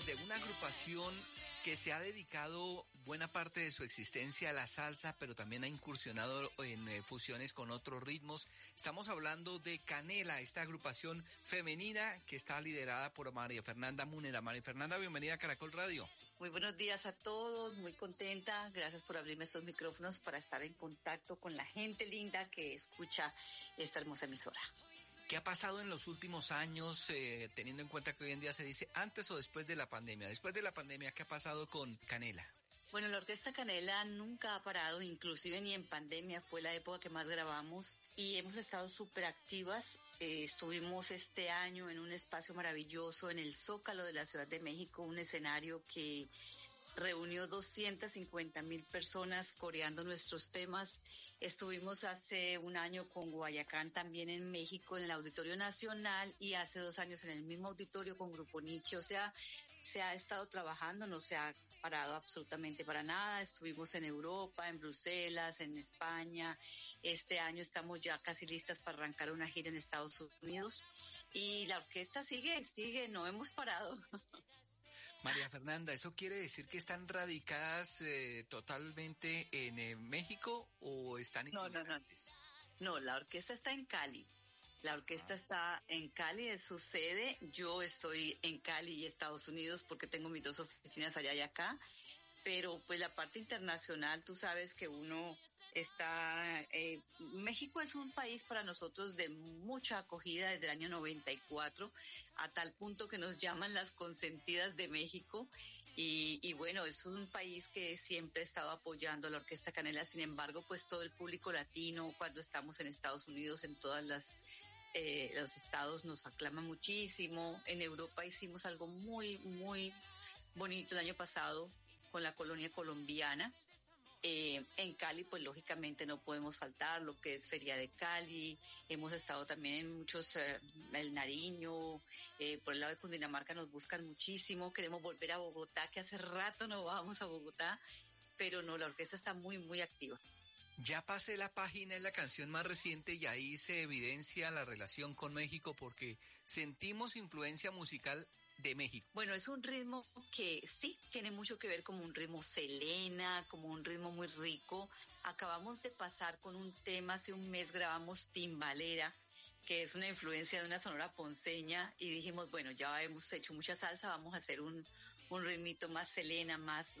de una agrupación que se ha dedicado buena parte de su existencia a la salsa, pero también ha incursionado en fusiones con otros ritmos. Estamos hablando de Canela, esta agrupación femenina que está liderada por María Fernanda Múnera. María Fernanda, bienvenida a Caracol Radio. Muy buenos días a todos, muy contenta. Gracias por abrirme estos micrófonos para estar en contacto con la gente linda que escucha esta hermosa emisora. ¿Qué ha pasado en los últimos años, teniendo en cuenta que hoy en día se dice antes o después de la pandemia? Después de la pandemia, ¿qué ha pasado con Canela? Bueno, la Orquesta Canela nunca ha parado, inclusive ni en pandemia, fue la época que más grabamos y hemos estado súper activas. Estuvimos este año en un espacio maravilloso en el Zócalo de la Ciudad de México, un escenario que reunió 250,000 personas coreando nuestros temas. Estuvimos hace un año con Guayacán también en México, en el Auditorio Nacional, y hace 2 años en el mismo auditorio con Grupo Nietzsche. O sea, se ha estado trabajando, no se ha parado absolutamente para nada. Estuvimos en Europa, en Bruselas, en España. Este año estamos ya casi listas para arrancar una gira en Estados Unidos. Y la orquesta sigue, no hemos parado. María Fernanda, ¿eso quiere decir que están radicadas totalmente en México o están itinerantes? No, la orquesta está en Cali. La orquesta está en Cali, es su sede. Yo estoy en Cali y Estados Unidos porque tengo mis 2 oficinas allá y acá. Pero pues la parte internacional, tú sabes que uno está... México es un país para nosotros de mucha acogida desde el año 94, a tal punto que nos llaman las consentidas de México. Y bueno, es un país que siempre ha estado apoyando a la Orquesta Canela. Sin embargo, pues todo el público latino, cuando estamos en Estados Unidos, en todas los estados, nos aclama muchísimo. En Europa hicimos algo muy, muy bonito el año pasado con la colonia colombiana. En Cali, pues lógicamente no podemos faltar lo que es Feria de Cali. Hemos estado también en muchos, el Nariño, por el lado de Cundinamarca nos buscan muchísimo. Queremos volver a Bogotá, que hace rato no vamos a Bogotá, pero no, la orquesta está muy, muy activa. Ya pasé la página, es la canción más reciente y ahí se evidencia la relación con México porque sentimos influencia musical de México. Bueno, es un ritmo que sí tiene mucho que ver como un ritmo Selena, como un ritmo muy rico. Acabamos de pasar con un tema, hace un mes grabamos Timbalera, que es una influencia de una sonora ponceña, y dijimos, bueno, ya hemos hecho mucha salsa, vamos a hacer un ritmito más Selena, más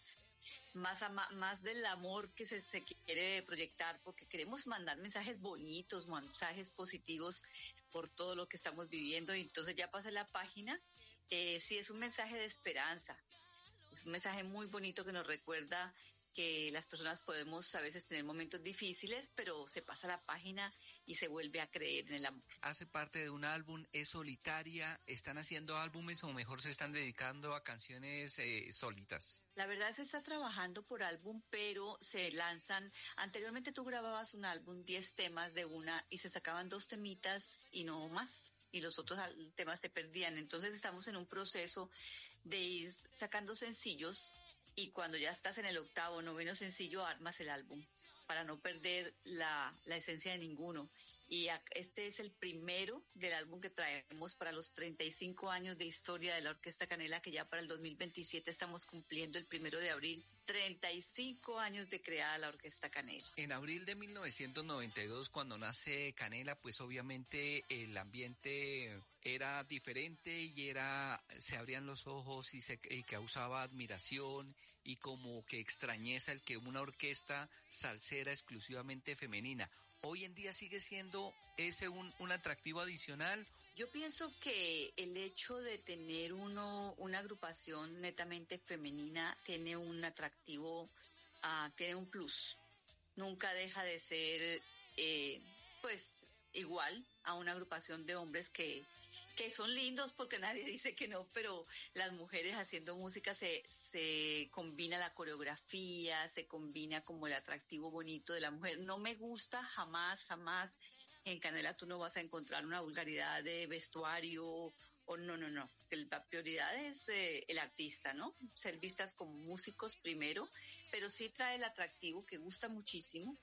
del amor que se quiere proyectar, porque queremos mandar mensajes bonitos, mensajes positivos por todo lo que estamos viviendo. Y entonces ya pasé la página. Sí, es un mensaje de esperanza, es un mensaje muy bonito que nos recuerda que las personas podemos a veces tener momentos difíciles, pero se pasa la página y se vuelve a creer en el amor. Hace parte de un álbum, es solitaria, ¿están haciendo álbumes o mejor se están dedicando a canciones solitas? La verdad se está trabajando por álbum, pero se lanzan, anteriormente tú grababas un álbum, 10 temas de una y se sacaban 2 temitas y no más, y los otros temas se perdían. Entonces estamos en un proceso de ir sacando sencillos, y cuando ya estás en el 8º o 9º sencillo armas el álbum para no perder la esencia de ninguno. Y este es el primero del álbum que traemos para los 35 años de historia de la Orquesta Canela, que ya para el 2027 estamos cumpliendo el 1 de abril, 35 años de creada la Orquesta Canela. En abril de 1992, cuando nace Canela, pues obviamente el ambiente era diferente y se abrían los ojos y causaba admiración y como que extrañeza el que una orquesta salsera exclusivamente femenina. ¿Hoy en día sigue siendo ese un atractivo adicional? Yo pienso que el hecho de tener una agrupación netamente femenina tiene un atractivo, tiene un plus. Nunca deja de ser, pues, igual a una agrupación de hombres que son lindos, porque nadie dice que no, pero las mujeres haciendo música se combina la coreografía, se combina como el atractivo bonito de la mujer. No me gusta jamás, en Canela tú no vas a encontrar una vulgaridad de vestuario o no, la prioridad es el artista, ¿no? Ser vistas como músicos primero, pero sí trae el atractivo que gusta muchísimo.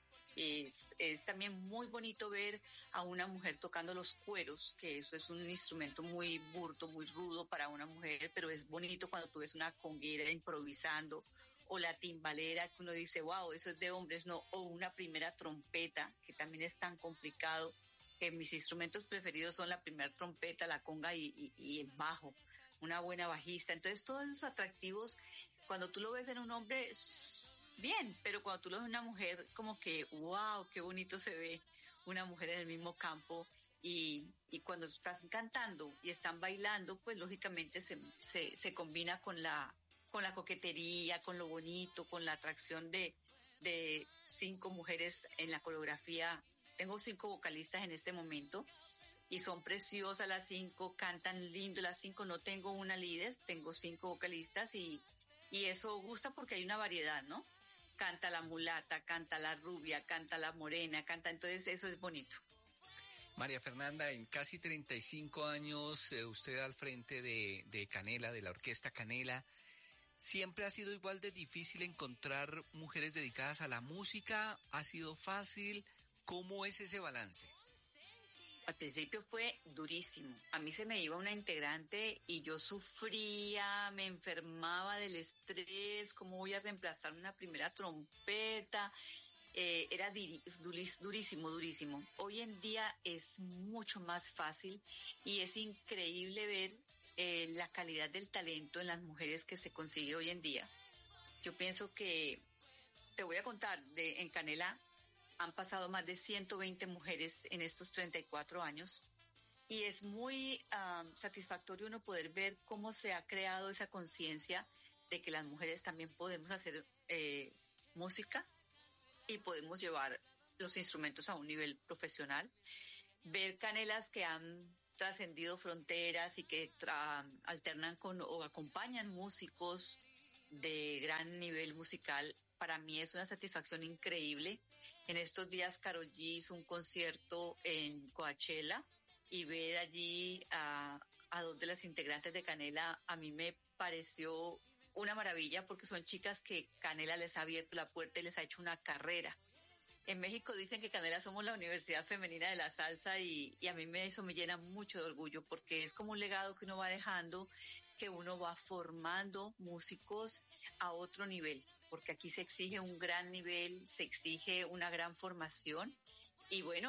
Es también muy bonito ver a una mujer tocando los cueros, que eso es un instrumento muy burdo, muy rudo para una mujer, pero es bonito cuando tú ves una conguera improvisando, o la timbalera, que uno dice, wow, eso es de hombres, no, o una primera trompeta, que también es tan complicado, que mis instrumentos preferidos son la primera trompeta, la conga y el bajo, una buena bajista. Entonces todos esos atractivos, cuando tú lo ves en un hombre, bien, pero cuando tú lo ves en una mujer, como que, wow, qué bonito se ve una mujer en el mismo campo. Y cuando estás cantando y están bailando, pues lógicamente se combina con la coquetería, con lo bonito, con la atracción de 5 mujeres en la coreografía. Tengo 5 vocalistas en este momento y son preciosas las 5, cantan lindo las 5. No tengo una líder, tengo 5 vocalistas y eso gusta porque hay una variedad, ¿no? Canta la mulata, canta la rubia, canta la morena, canta, entonces eso es bonito. María Fernanda, en casi 35 años, usted al frente de Canela, de la Orquesta Canela, ¿siempre ha sido igual de difícil encontrar mujeres dedicadas a la música? ¿Ha sido fácil? ¿Cómo es ese balance? Al principio fue durísimo. A mí se me iba una integrante y yo sufría, me enfermaba del estrés, ¿cómo voy a reemplazar una primera trompeta? Era durísimo, durísimo. Hoy en día es mucho más fácil y es increíble ver la calidad del talento en las mujeres que se consigue hoy en día. Yo pienso que, te voy a contar, en Canela han pasado más de 120 mujeres en estos 34 años y es muy satisfactorio uno poder ver cómo se ha creado esa conciencia de que las mujeres también podemos hacer música y podemos llevar los instrumentos a un nivel profesional. Ver canelas que han trascendido fronteras y que alternan con o acompañan músicos de gran nivel musical, para mí es una satisfacción increíble. En estos días Karol G hizo un concierto en Coachella y ver allí a 2 de las integrantes de Canela a mí me pareció una maravilla porque son chicas que Canela les ha abierto la puerta y les ha hecho una carrera. En México dicen que Canela somos la Universidad Femenina de la Salsa y a mí eso me llena mucho de orgullo porque es como un legado que uno va dejando, que uno va formando músicos a otro nivel, porque aquí se exige un gran nivel, se exige una gran formación y bueno,